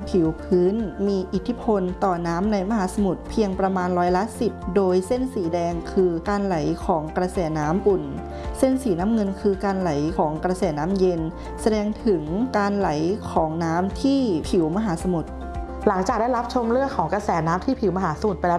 ผิวพื้นมีอิทธิพลต่อน้ำในมหาสมุทรเพียงประมาณ10%โดยเส้นสีแดงคือการไหลของกระแสน้ำอุ่นเส้นสีน้ำเงินคือการไหลของกระแสน้ำเย็นแสดงถึงการไหลของน้ำที่ผิวมหาสมุทรหลังจากได้รับชมเรื่องของกระแสน้ำที่ผิวมหาสมุทรไปแล้ว